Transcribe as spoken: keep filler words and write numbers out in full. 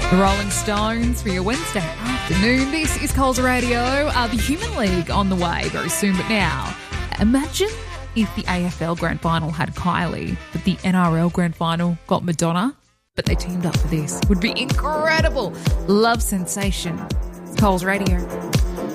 The Rolling Stones for your Wednesday afternoon. This is Coles Radio. Uh, the Human League on the way very soon, but now imagine if the A F L Grand Final had Kylie, but the N R L Grand Final got Madonna, but they teamed up for this. Would be incredible. Love sensation. It's Coles Radio.